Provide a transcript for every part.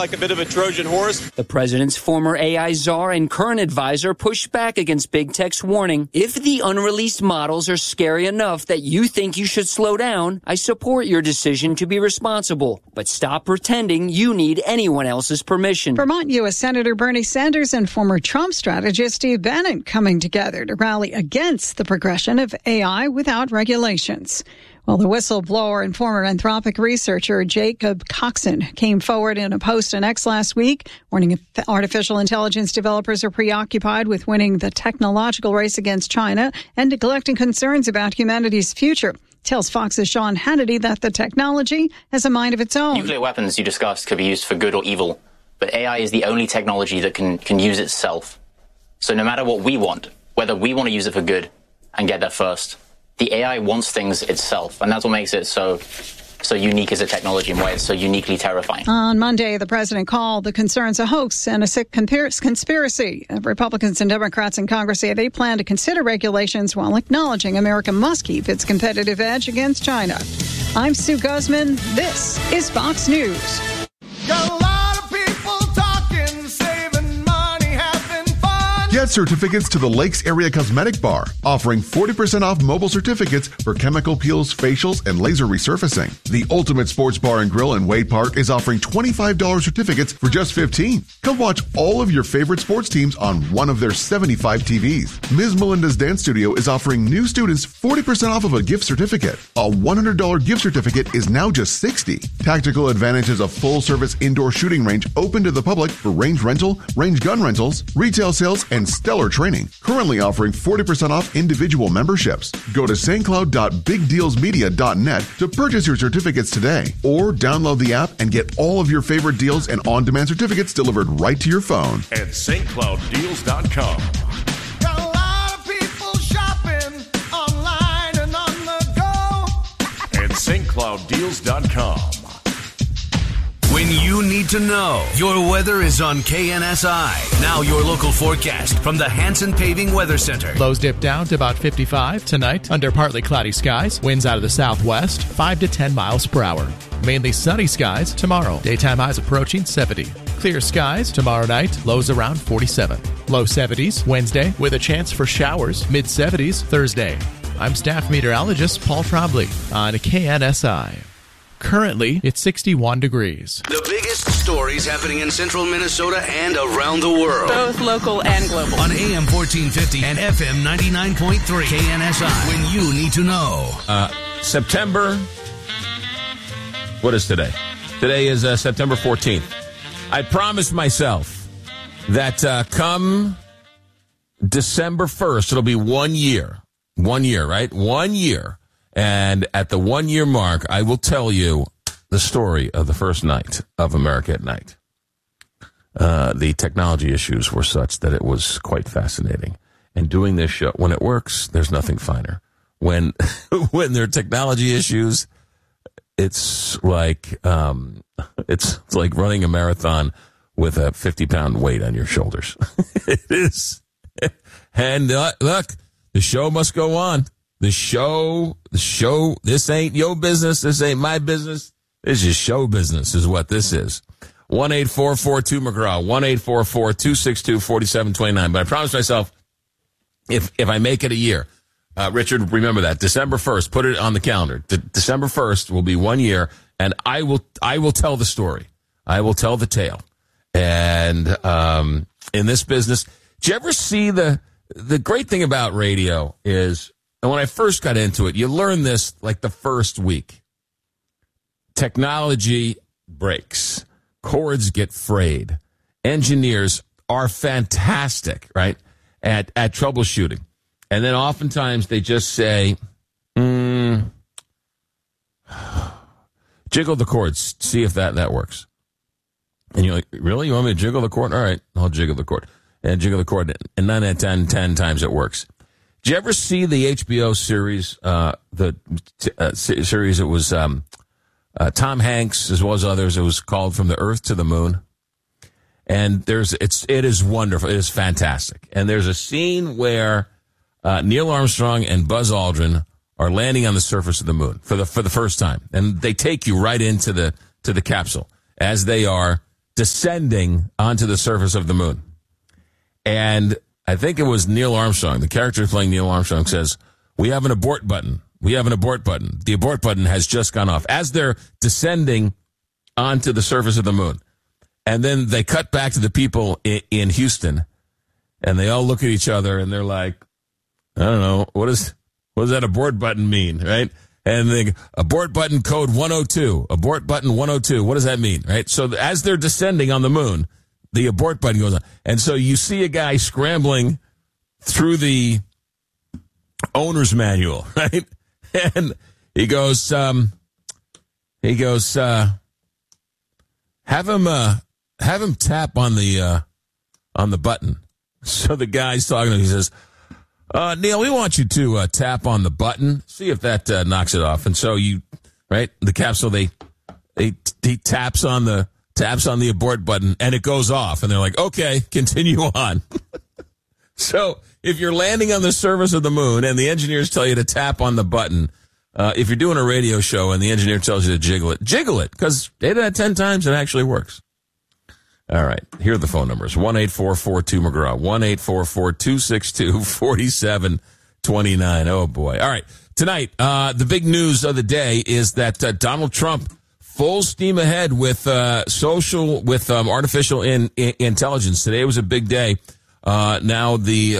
like a bit of a Trojan horse. The president's former AI czar and current advisor pushed back against big tech's warning. If the unreleased models are scary enough that you think you should slow down, I support your decision to be responsible. But stop pretending you need anyone else's permission. Vermont U.S. Senator Bernie Sanders and former Trump strategist Steve Bannon coming together to rally against the progression of AI without regulations. Well, the whistleblower and former Anthropic researcher Jacob Coxon came forward in a post on X last week, warning artificial intelligence developers are preoccupied with winning the technological race against China and neglecting concerns about humanity's future. Tells Fox's Sean Hannity that the technology has a mind of its own. Nuclear weapons, you discussed, could be used for good or evil, but AI is the only technology that can use itself. So no matter what we want, whether we want to use it for good and get there first, the AI wants things itself, and that's what makes it so unique as a technology and why it's so uniquely terrifying. On Monday, the president called the concerns a hoax and a sick conspiracy. Republicans and Democrats in Congress say they plan to consider regulations while acknowledging America must keep its competitive edge against China. I'm Sue Guzman. This is Fox News. Get certificates to the Lakes Area Cosmetic Bar, offering 40% off mobile certificates for chemical peels, facials, and laser resurfacing. The Ultimate Sports Bar and Grill in Wade Park is offering $25 certificates for just $15. Come watch all of your favorite sports teams on one of their 75 TVs. Ms. Melinda's Dance Studio is offering new students 40% off of a gift certificate. A $100 gift certificate is now just $60. Tactical Advantage is a full-service indoor shooting range open to the public for range rental, range gun rentals, retail sales, and stellar training. Currently offering 40% off individual memberships. Go to stcloud.bigdealsmedia.net to purchase your certificates today, or download the app and get all of your favorite deals and on-demand certificates delivered right to your phone. At stclouddeals.com. Got a lot of people shopping online and on the go. At stclouddeals.com. When you need to know, your weather is on KNSI. Now your local forecast from the Hanson Paving Weather Center. Lows dip down to about 55 tonight under partly cloudy skies. Winds out of the southwest, 5 to 10 miles per hour. Mainly sunny skies tomorrow. Daytime highs approaching 70. Clear skies tomorrow night. Lows around 47. Low 70s Wednesday with a chance for showers. Mid 70s Thursday. I'm staff meteorologist Paul Trombley on KNSI. Currently, it's 61 degrees. The biggest stories happening in central Minnesota and around the world. Both local and global. On AM 1450 and FM 99.3 KNSI. When you need to know. September. What is today? Today is September 14th. I promised myself that come December 1st, it'll be 1 year. 1 year, right? 1 year. And at the 1 year mark, I will tell you the story of the first night of America at Night. The technology issues were such that it was quite fascinating. And doing this show, when it works, there's nothing finer. When there are technology issues, it's like running a marathon with a 50-pound weight on your shoulders. It is. And look, the show must go on. The show, this ain't your business. This ain't my business. This is show business is what this is. 1-844-2-McGraw, 1-844-262-4729. But I promised myself, if I make it a year, Richard, remember that. December 1st, put it on the calendar. December 1st will be 1 year, and I will tell the story. I will tell the tale. And in this business, did you ever see the great thing about radio is, and when I first got into it, you learn this like the first week. Technology breaks. Cords get frayed. Engineers are fantastic, right, at troubleshooting. And then oftentimes they just say, jiggle the cords, see if that works. And you're like, really? You want me to jiggle the cord? All right, I'll jiggle the cord. And jiggle the cord. And 9 out of 10 times it works. Did you ever see the HBO series, series? It was Tom Hanks as well as others. It was called From the Earth to the Moon, and it is wonderful. It is fantastic. And there's a scene where Neil Armstrong and Buzz Aldrin are landing on the surface of the moon for the first time, and they take you right into the capsule as they are descending onto the surface of the moon. And I think it was Neil Armstrong, the character playing Neil Armstrong, says, "We have an abort button. We have an abort button. The abort button has just gone off," as they're descending onto the surface of the moon. And then they cut back to the people in Houston, and they all look at each other, and they're like, I don't know, what does that abort button mean, right? And they abort button code 102, abort button 102. What does that mean, right? So as they're descending on the moon, the abort button goes on. And so you see a guy scrambling through the owner's manual, right? And he goes, have him tap on the button. So the guy's talking to him. He says, Neil, we want you to tap on the button, see if that knocks it off. And so the capsule, he taps on the abort button, and it goes off. And they're like, okay, continue on. So if you're landing on the surface of the moon and the engineers tell you to tap on the button, if you're doing a radio show and the engineer tells you to jiggle it, because 8 out of 10 times it actually works. All right, here are the phone numbers. 1-844-2-McGraw, 1-844-262-4729. Oh, boy. All right, tonight, the big news of the day is that Donald Trump, full steam ahead with artificial intelligence. Today was a big day. Now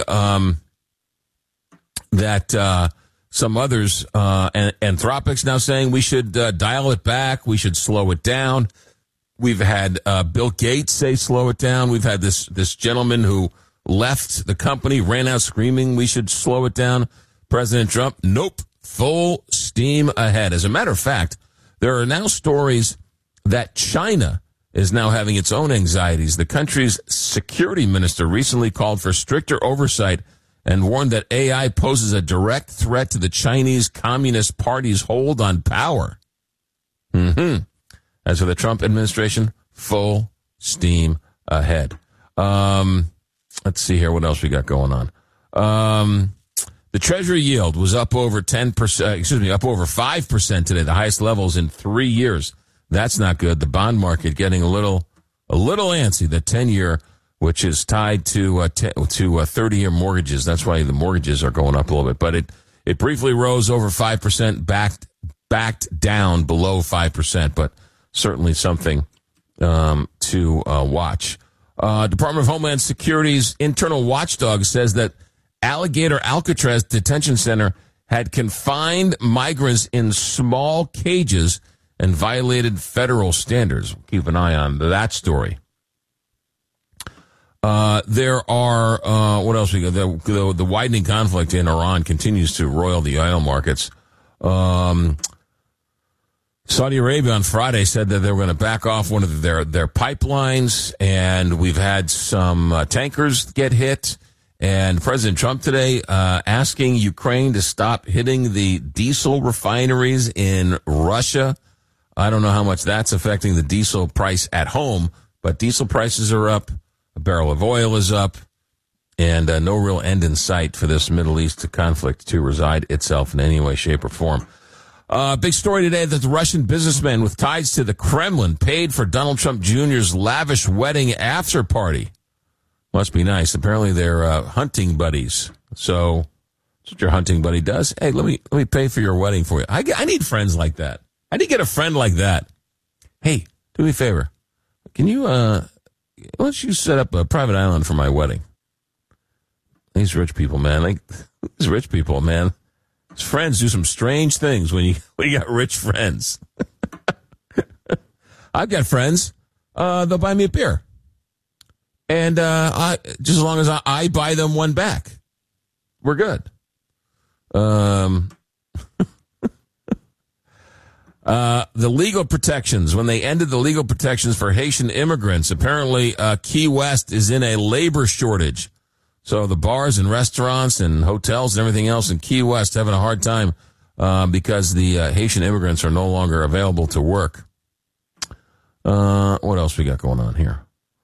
some others, Anthropic's now saying we should dial it back, we should slow it down. We've had Bill Gates say slow it down. We've had this gentleman who left the company, ran out screaming we should slow it down. President Trump, nope, full steam ahead. As a matter of fact, there are now stories that China is now having its own anxieties. The country's security minister recently called for stricter oversight and warned that AI poses a direct threat to the Chinese Communist Party's hold on power. As for the Trump administration, full steam ahead. Let's see here. What else we got going on? The Treasury yield was up over 10%, up over 5% today, the highest levels in 3 years. That's not good. The bond market getting a little antsy. The 10-year, which is tied to 30-year mortgages. That's why the mortgages are going up a little bit. But it briefly rose over 5%, backed down below 5%, but certainly something to watch. Department of Homeland Security's internal watchdog says that Alligator Alcatraz Detention Center had confined migrants in small cages and violated federal standards. Keep an eye on that story. There are, what else we got? The widening conflict in Iran continues to roil the oil markets. Saudi Arabia on Friday said that they were going to back off one of their pipelines, and we've had some tankers get hit. And President Trump today asking Ukraine to stop hitting the diesel refineries in Russia. I don't know how much that's affecting the diesel price at home, but diesel prices are up, a barrel of oil is up, and no real end in sight for this Middle East conflict to reside itself in any way, shape, or form. Big story today that the Russian businessman with ties to the Kremlin paid for Donald Trump Jr.'s lavish wedding after party. Must be nice. Apparently they're hunting buddies. So that's what your hunting buddy does. Hey, let me pay for your wedding for you. I need friends like that. I need to get a friend like that. Hey, do me a favor. Can you, why don't you set up a private island for my wedding? These rich people, man. These rich people, man. His friends do some strange things when you got rich friends. I've got friends. They'll buy me a beer. And just as long as I buy them one back, we're good. The legal protections, when they ended the legal protections for Haitian immigrants, apparently Key West is in a labor shortage. So the bars and restaurants and hotels and everything else in Key West having a hard time because the Haitian immigrants are no longer available to work. What else we got going on here?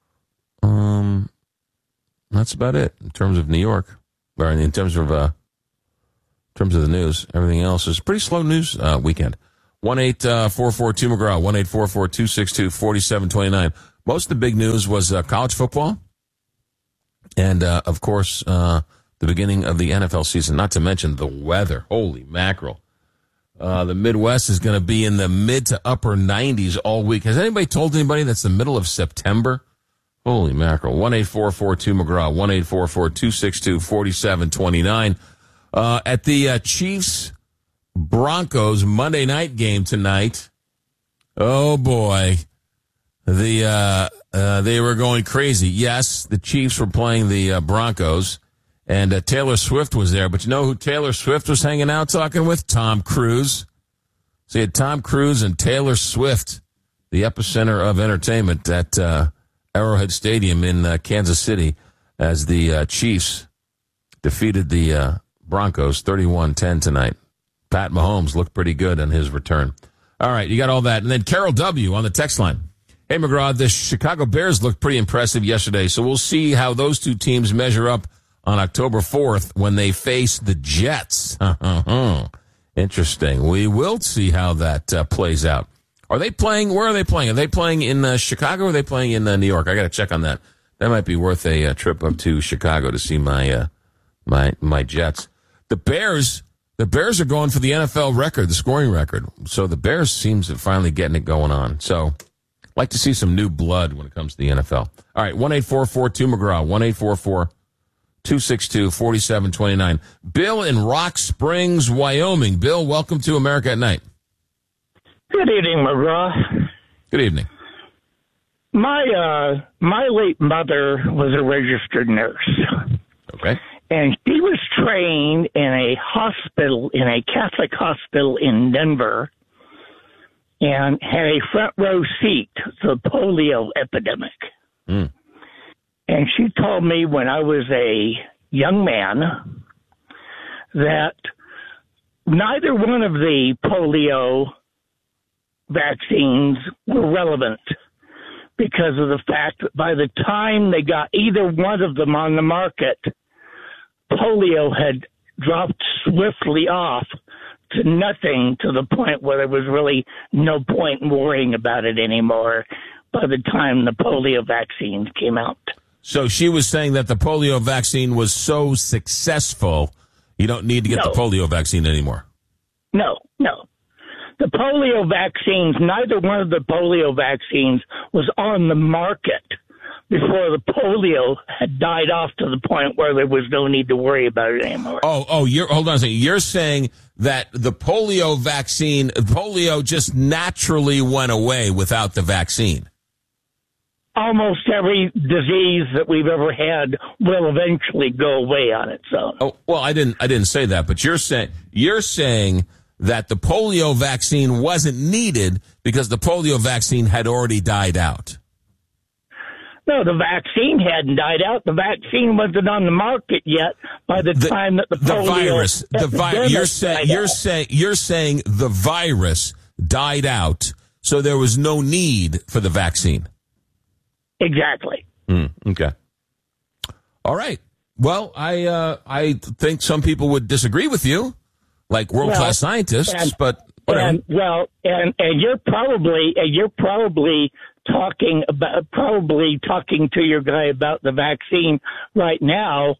That's about it in terms of New York, or in terms of the news. Everything else is pretty slow news weekend. 1-844-2-McGraw, 1-844-262-4729. Most of the big news was college football and, of course, the beginning of the NFL season, not to mention the weather. Holy mackerel. The Midwest is going to be in the mid to upper 90s all week. Has anybody told anybody that's the middle of September? Holy mackerel. 1-844-2-McGraw, 1-844-262-4729. At the Chiefs-Broncos Monday night game tonight, oh boy, they were going crazy. Yes, the Chiefs were playing the Broncos, and Taylor Swift was there. But you know who Taylor Swift was hanging out talking with? Tom Cruise. So you had Tom Cruise and Taylor Swift, the epicenter of entertainment at Arrowhead Stadium in Kansas City, as the Chiefs defeated the Broncos 31-10 tonight. Pat Mahomes looked pretty good on his return. All right, you got all that. And then Carol W. on the text line. Hey, McGraw, the Chicago Bears looked pretty impressive yesterday, so we'll see how those two teams measure up on October 4th when they face the Jets. Interesting. We will see how that plays out. Are they playing? Where are they playing? Are they playing in Chicago or are they playing in New York? I got to check on that. That might be worth a trip up to Chicago to see my Jets. The Bears are going for the NFL record, the scoring record. So the Bears seems to finally getting it going on. So I'd like to see some new blood when it comes to the NFL. All right, 1-844-2-McGraw, 1-844-262-4729. Bill in Rock Springs, Wyoming. Bill, welcome to America at Night. Good evening, McGraw. Good evening. My late mother was a registered nurse. Okay. And she was trained in a hospital, in a Catholic hospital in Denver, and had a front row seat to the polio epidemic. And she told me when I was a young man that neither one of the polio vaccines were relevant because of the fact that by the time they got either one of them on the market, polio had dropped swiftly off to nothing, to the point where there was really no point in worrying about it anymore by the time the polio vaccines came out. So she was saying that the polio vaccine was so successful, you don't need to get the polio vaccine anymore. No. The polio vaccines, neither one of the polio vaccines was on the market before the polio had died off to the point where there was no need to worry about it anymore. Hold on a second. You're saying that the polio vaccine, polio just naturally went away without the vaccine. Almost every disease that we've ever had will eventually go away on its own. Oh, well, I didn't say that, but you're saying that the polio vaccine wasn't needed because the polio vaccine had already died out. No, the vaccine hadn't died out. The vaccine wasn't on the market yet by the time that the virus. You're saying the virus died out, so there was no need for the vaccine. Exactly. Okay. All right. Well, I think some people would disagree with you, like world-class scientists, but whatever. And you're probably talking to your guy about the vaccine right now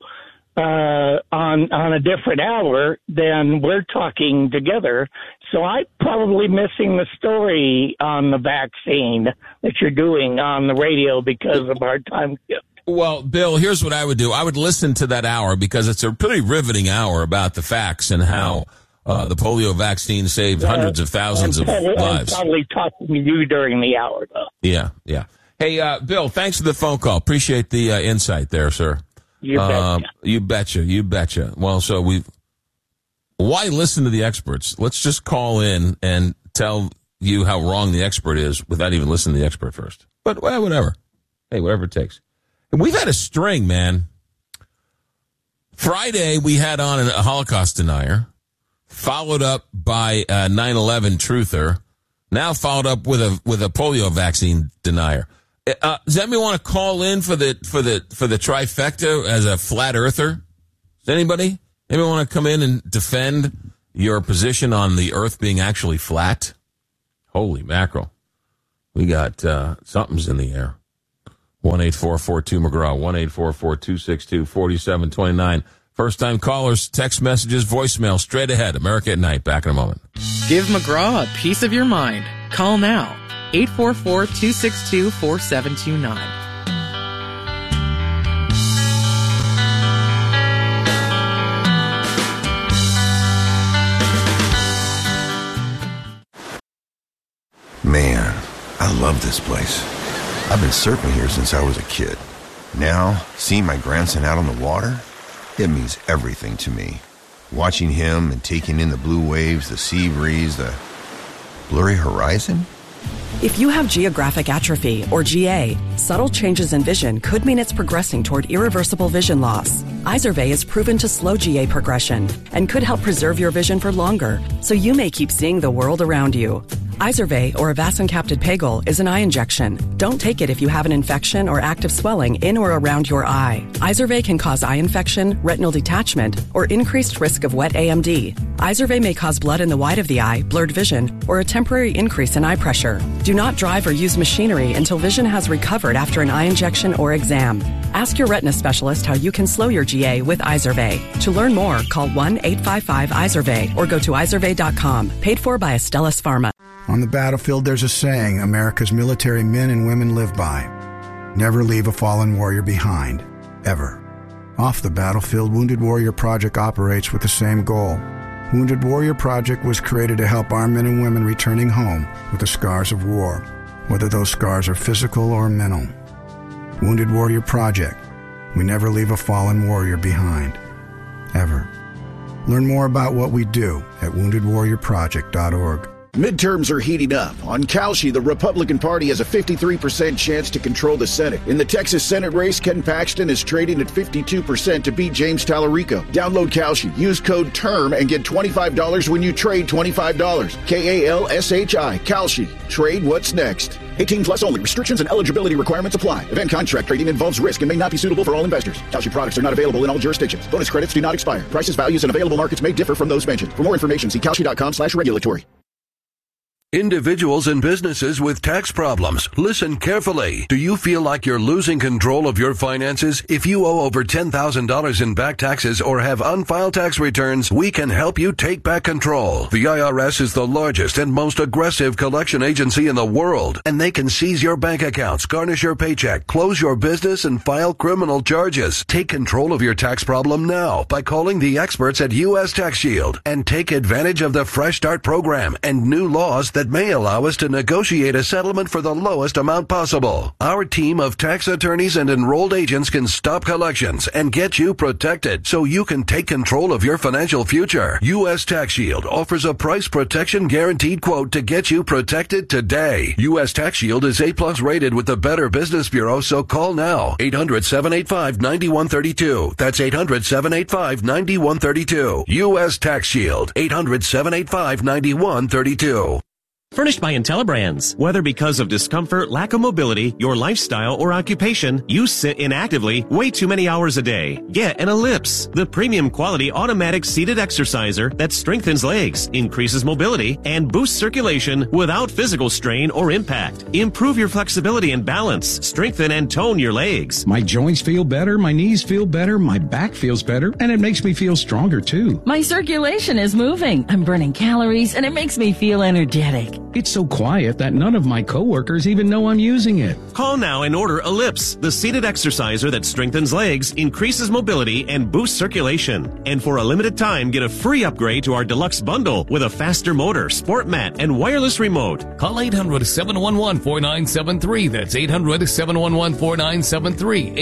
on a different hour than we're talking together. So I'm probably missing the story on the vaccine that you're doing on the radio because of our time. Well, Bill, here's what I would do. I would listen to that hour because it's a pretty riveting hour about the facts and how the polio vaccine saved hundreds of thousands of lives. I'm probably talking to you during the hour, though. Yeah. Hey, Bill, thanks for the phone call. Appreciate the insight there, sir. You betcha. You betcha. Well, so why listen to the experts? Let's just call in and tell you how wrong the expert is without even listening to the expert first. But whatever. Hey, whatever it takes. And we've had a string, man. Friday, we had on a Holocaust denier, followed up by a 9/11 truther, now followed up with a polio vaccine denier. Does anybody want to call in for the trifecta as a flat earther? Does anybody want to come in and defend your position on the Earth being actually flat? Holy mackerel! We got something's in the air. 1-844-2-McGraw, 1-844-262-4729. First-time callers, text messages, voicemail, straight ahead. America at Night. Back in a moment. Give McGraw a piece of your mind. Call now. 844-262-4729. Man, I love this place. I've been surfing here since I was a kid. Now, seeing my grandson out on the water, it means everything to me. Watching him and taking in the blue waves, the sea breeze, the blurry horizon. If you have geographic atrophy, or GA, subtle changes in vision could mean it's progressing toward irreversible vision loss. Izervay is proven to slow GA progression and could help preserve your vision for longer, so you may keep seeing the world around you. Izervay, or avacincaptad pegol, is an eye injection. Don't take it if you have an infection or active swelling in or around your eye. Izervay can cause eye infection, retinal detachment, or increased risk of wet AMD. Izervay may cause blood in the white of the eye, blurred vision, or a temporary increase in eye pressure. Do not drive or use machinery until vision has recovered after an eye injection or exam. Ask your retina specialist how you can slow your GA with Izervay. To learn more, call 1-855-IZERVAY or go to izervay.com. Paid for by Astellas Pharma. On the battlefield, there's a saying America's military men and women live by. Never leave a fallen warrior behind. Ever. Off the battlefield, Wounded Warrior Project operates with the same goal. Wounded Warrior Project was created to help our men and women returning home with the scars of war, whether those scars are physical or mental. Wounded Warrior Project. We never leave a fallen warrior behind. Ever. Learn more about what we do at woundedwarriorproject.org. Midterms are heating up. On Kalshi, the Republican Party has a 53% chance to control the Senate. In the Texas Senate race, Ken Paxton is trading at 52% to beat James Tallarico. Download Kalshi, use code TERM, and get $25 when you trade $25. Kalshi. Kalshi. Trade what's next. 18 plus only. Restrictions and eligibility requirements apply. Event contract trading involves risk and may not be suitable for all investors. Kalshi products are not available in all jurisdictions. Bonus credits do not expire. Prices, values, and available markets may differ from those mentioned. For more information, see kalshi.com/regulatory. Individuals and businesses with tax problems, listen carefully. Do you feel like you're losing control of your finances? If you owe over $10,000 in back taxes or have unfiled tax returns, we can help you take back control. The IRS is the largest and most aggressive collection agency in the world, and they can seize your bank accounts, garnish your paycheck, close your business, and file criminal charges. Take control of your tax problem now by calling the experts at U.S. Tax Shield and take advantage of the Fresh Start program and new laws that may allow us to negotiate a settlement for the lowest amount possible. Our team of tax attorneys and enrolled agents can stop collections and get you protected so you can take control of your financial future. U.S. Tax Shield offers a price protection guaranteed quote to get you protected today. U.S. Tax Shield is A+ rated with the Better Business Bureau, so call now. 800-785-9132. That's 800-785-9132. U.S. Tax Shield. 800-785-9132. Furnished by IntelliBrands. Whether because of discomfort, lack of mobility, your lifestyle, or occupation, you sit inactively way too many hours a day. Get an Ellipse, the premium quality automatic seated exerciser that strengthens legs, increases mobility, and boosts circulation without physical strain or impact. Improve your flexibility and balance. Strengthen and tone your legs. My joints feel better, my knees feel better, my back feels better, and it makes me feel stronger too. My circulation is moving. I'm burning calories, and it makes me feel energetic. It's so quiet that none of my coworkers even know I'm using it. Call now and order Ellipse, the seated exerciser that strengthens legs, increases mobility, and boosts circulation. And for a limited time, get a free upgrade to our deluxe bundle with a faster motor, sport mat, and wireless remote. Call 800-711-4973. That's 800-711-4973.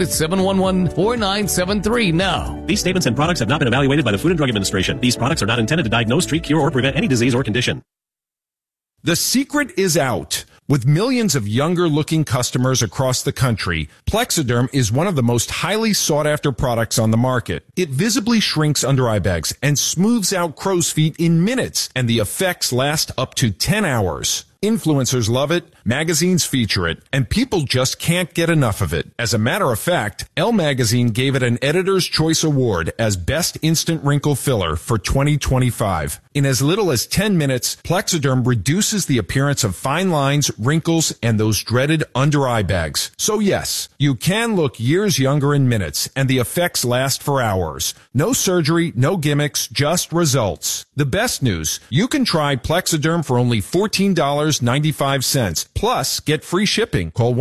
800-711-4973 now. These statements and products have not been evaluated by the Food and Drug Administration. These products are not intended to diagnose, treat, cure, or prevent any disease or condition. The secret is out. With millions of younger-looking customers across the country, Plexiderm is one of the most highly sought-after products on the market. It visibly shrinks under eye bags and smooths out crow's feet in minutes, and the effects last up to 10 hours. Influencers love it, magazines feature it, and people just can't get enough of it. As a matter of fact, Elle Magazine gave it an Editor's Choice Award as Best Instant Wrinkle Filler for 2025. In as little as 10 minutes, Plexiderm reduces the appearance of fine lines, wrinkles, and those dreaded under-eye bags. So yes, you can look years younger in minutes, and the effects last for hours. No surgery, no gimmicks, just results. The best news, you can try Plexiderm for only $14.95. Plus, get free shipping. Call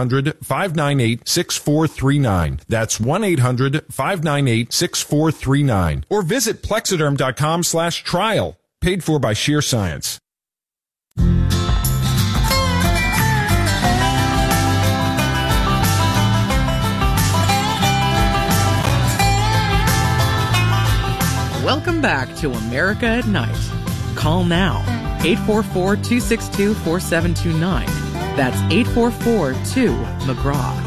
1-800-598-6439. That's 1-800-598-6439. Or visit Plexiderm.com/trial. Paid for by Sheer Science. Welcome back to America at Night. Call now. 844-262-4729. That's 844-2-McGraw.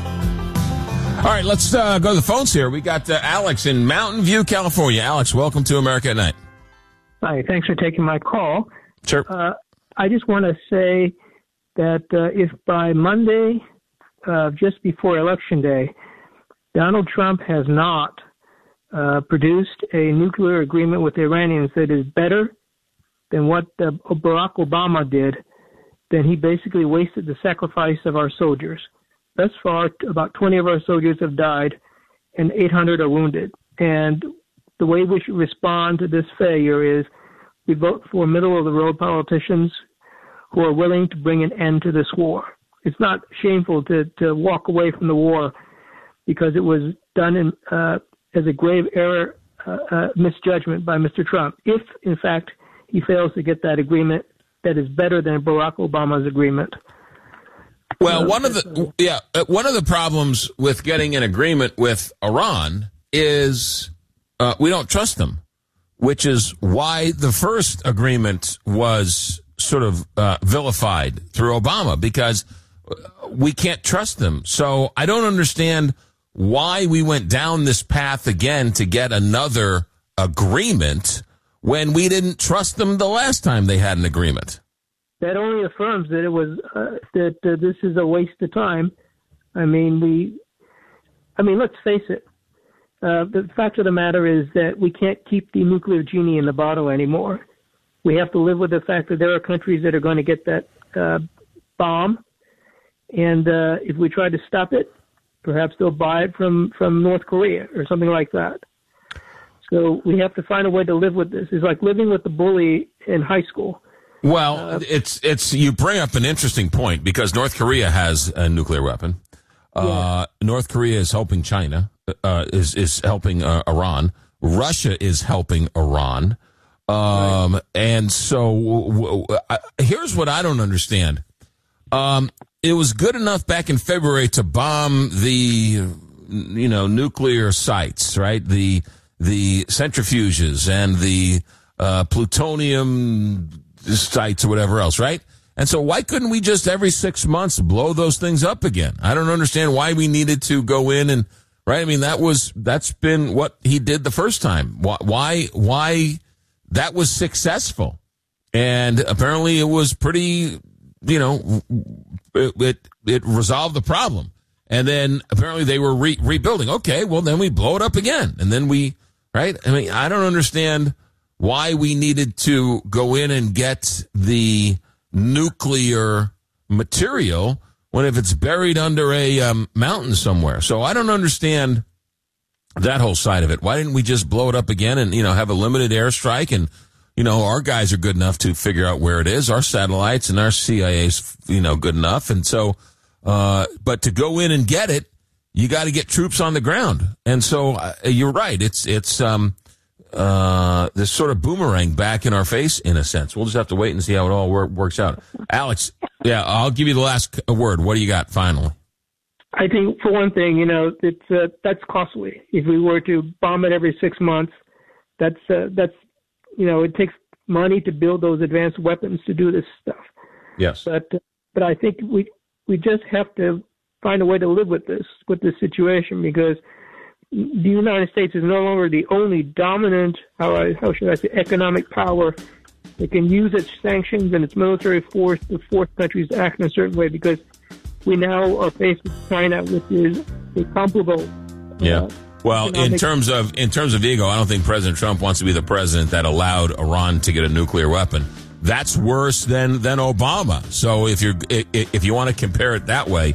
All right, let's go to the phones here. We got Alex in Mountain View, California. Alex, welcome to America at Night. Hi, thanks for taking my call. Sure. I just want to say that if by Monday, just before Election Day, Donald Trump has not produced a nuclear agreement with the Iranians that is better than what Barack Obama did, then he basically wasted the sacrifice of our soldiers. Thus far, about 20 of our soldiers have died and 800 are wounded. And the way we should respond to this failure is we vote for middle-of-the-road politicians who are willing to bring an end to this war. It's not shameful to walk away from the war because it was done in, as a grave error, misjudgment by Mr. Trump. If, in fact, he fails to get that agreement that is better than Barack Obama's agreement. Well, one of the problems with getting an agreement with Iran is we don't trust them, which is why the first agreement was sort of vilified through Obama, because we can't trust them. So I don't understand why we went down this path again to get another agreement when we didn't trust them the last time they had an agreement. That only affirms that it was that this is a waste of time. I mean, let's face it. The fact of the matter is that we can't keep the nuclear genie in the bottle anymore. We have to live with the fact that there are countries that are going to get that bomb, and if we try to stop it, perhaps they'll buy it from North Korea or something like that. So we have to find a way to live with this. It's like living with the bully in high school. Well, it's you bring up an interesting point because North Korea has a nuclear weapon. North Korea is helping China, is helping Iran. Russia is helping Iran. And so here's what I don't understand. It was good enough back in February to bomb the, nuclear sites, right? The centrifuges and the plutonium sites or whatever else, right? And so why couldn't we just every 6 months blow those things up again? I don't understand why we needed to go in and, right? I mean, that's been what he did the first time. Why that was successful. And apparently it was pretty, it resolved the problem. And then apparently they were rebuilding. Okay, well then we blow it up again. And then right? I mean, I don't understand why we needed to go in and get the nuclear material when if it's buried under a mountain somewhere. So I don't understand that whole side of it. Why didn't we just blow it up again and, have a limited airstrike and, our guys are good enough to figure out where it is. Our satellites and our CIA's, good enough. And so, but to go in and get it, you got to get troops on the ground. And so you're right. It's this sort of boomerang back in our face in a sense. We'll just have to wait and see how it all works out. Alex, yeah, I'll give you the last word. What do you got finally? I think for one thing, that's costly. If we were to bomb it every 6 months, that's it takes money to build those advanced weapons to do this stuff. Yes. But I think we just have to find a way to live with this situation, because the United States is no longer the only dominant, how should I say, economic power It can use its sanctions and its military force to force countries to act in a certain way, because we now are faced with China, which is a comparable. Well, in terms of ego, I don't think President Trump wants to be the president that allowed Iran to get a nuclear weapon. That's worse than Obama. So if you want to compare it that way,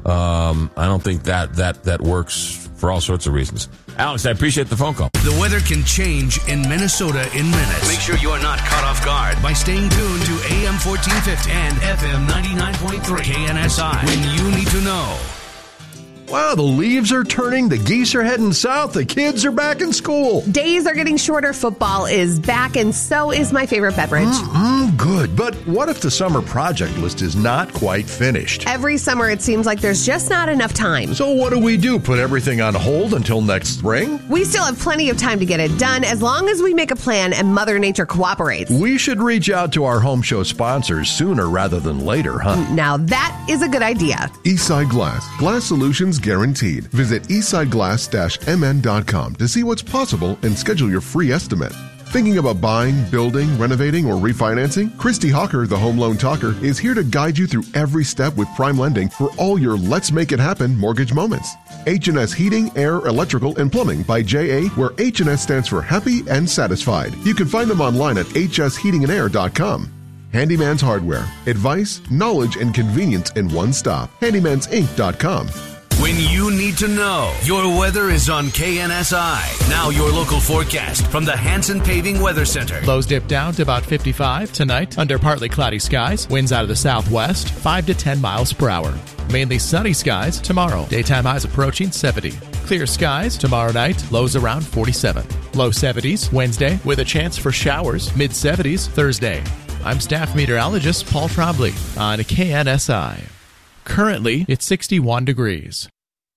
I don't think that works for all sorts of reasons. Alex, I appreciate the phone call. The weather can change in Minnesota in minutes. Make sure you are not caught off guard by staying tuned to AM 1450 and FM 99.3 KNSI when you need to know. Wow, the leaves are turning, the geese are heading south, the kids are back in school. Days are getting shorter, football is back, and so is my favorite beverage. Good, but what if the summer project list is not quite finished? Every summer it seems like there's just not enough time. So what do? Put everything on hold until next spring? We still have plenty of time to get it done as long as we make a plan and Mother Nature cooperates. We should reach out to our home show sponsors sooner rather than later, huh? Now that is a good idea. Eastside Glass. Glass solutions guaranteed. Visit eastsideglass-mn.com to see what's possible and schedule your free estimate. Thinking about buying, building, renovating, or refinancing? Christy Hawker, the Home Loan Talker, is here to guide you through every step with Prime Lending for all your Let's Make It Happen mortgage moments. H&S Heating, Air, Electrical, and Plumbing by J.A., where H&S stands for Happy and Satisfied. You can find them online at hsheatingandair.com. Handyman's Hardware. Advice, knowledge, and convenience in one stop. handymansinc.com. When you need to know, your weather is on KNSI. Now your local forecast from the Hanson Paving Weather Center. Lows dip down to about 55 tonight under partly cloudy skies. Winds out of the southwest, 5 to 10 miles per hour. Mainly sunny skies tomorrow. Daytime highs approaching 70. Clear skies tomorrow night. Lows around 47. Low 70s Wednesday with a chance for showers. Mid 70s Thursday. I'm staff meteorologist Paul Trombley on KNSI. Currently, it's 61 degrees.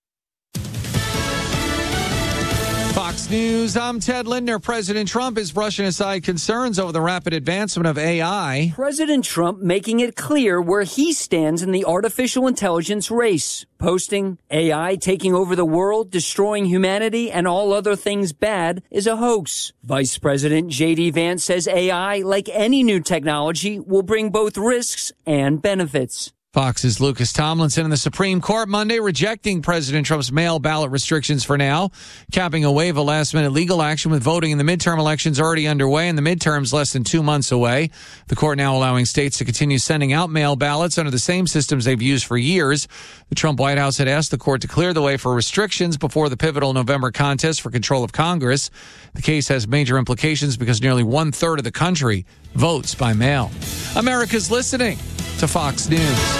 Fox News, I'm Ted Lindner. President Trump is brushing aside concerns over the rapid advancement of AI. President Trump making it clear where he stands in the artificial intelligence race, posting, AI taking over the world, destroying humanity, and all other things bad is a hoax. Vice President J.D. Vance says AI, like any new technology, will bring both risks and benefits. Fox's Lucas Tomlinson in the Supreme Court Monday rejecting President Trump's mail ballot restrictions for now, capping a wave of last-minute legal action with voting in the midterm elections already underway and the midterms less than 2 months away. The court now allowing states to continue sending out mail ballots under the same systems they've used for years. The Trump White House had asked the court to clear the way for restrictions before the pivotal November contest for control of Congress. The case has major implications because nearly 1/3 of the country votes by mail. America's listening to Fox News.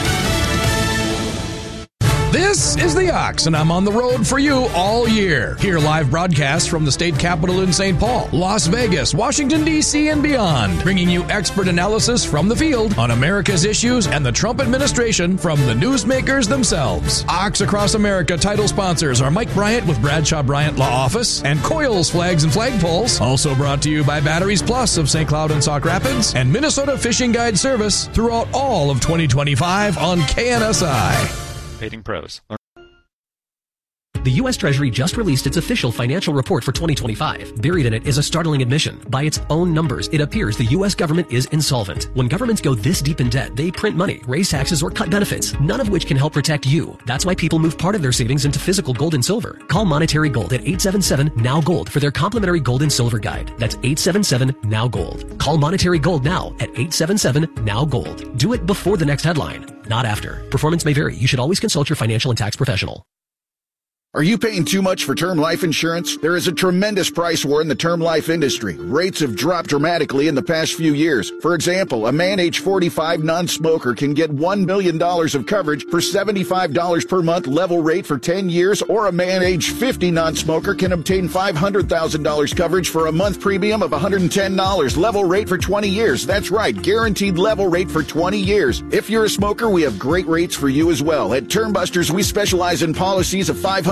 This is The Ox, and I'm on the road for you all year. Hear live broadcasts from the state capitol in St. Paul, Las Vegas, Washington, D.C., and beyond, bringing you expert analysis from the field on America's issues and the Trump administration from the newsmakers themselves. Ox Across America title sponsors are Mike Bryant with Bradshaw Bryant Law Office and Coyle's Flags and Flagpoles. Also brought to you by Batteries Plus of St. Cloud and Sauk Rapids and Minnesota Fishing Guide Service throughout all of 2025 on KNSI. Participating pros. The U.S. Treasury just released its official financial report for 2025. Buried in it is a startling admission. By its own numbers, it appears the U.S. government is insolvent. When governments go this deep in debt, they print money, raise taxes, or cut benefits, none of which can help protect you. That's why people move part of their savings into physical gold and silver. Call Monetary Gold at 877-NOW-GOLD for their complimentary gold and silver guide. That's 877-NOW-GOLD. Call Monetary Gold now at 877-NOW-GOLD. Do it before the next headline, not after. Performance may vary. You should always consult your financial and tax professional. Are you paying too much for term life insurance? There is a tremendous price war in the term life industry. Rates have dropped dramatically in the past few years. For example, a man age 45 non-smoker can get $1 million of coverage for $75 per month level rate for 10 years, or a man age 50 non-smoker can obtain $500,000 coverage for a month premium of $110 level rate for 20 years. That's right, guaranteed level rate for 20 years. If you're a smoker, we have great rates for you as well. At Term Busters, we specialize in policies of $500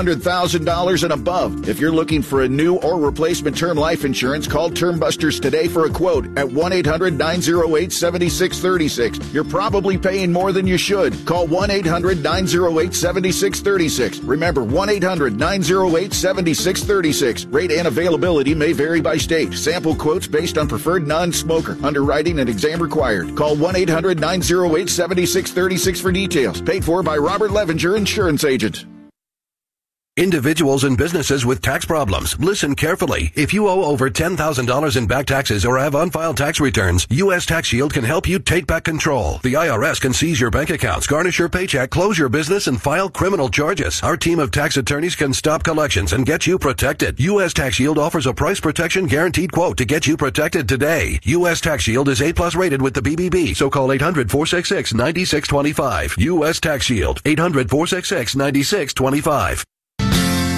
$200,000 and above. If you're looking for a new or replacement term life insurance, call Term Busters today for a quote at 1-800-908-7636. You're probably paying more than you should. Call 1-800-908-7636. Remember, 1-800-908-7636. Rate and availability may vary by state. Sample quotes based on preferred non-smoker. Underwriting and exam required. Call 1-800-908-7636 for details. Paid for by Robert Levenger, Insurance Agent. Individuals and businesses with tax problems, listen carefully. If you owe over $10,000 in back taxes or have unfiled tax returns, U.S. Tax Shield can help you take back control. The IRS can seize your bank accounts, garnish your paycheck, close your business, and file criminal charges. Our team of tax attorneys can stop collections and get you protected. U.S. Tax Shield offers a price protection guaranteed quote to get you protected today. U.S. Tax Shield is A+ rated with the BBB, so call 800-466-9625. U.S. Tax Shield, 800-466-9625.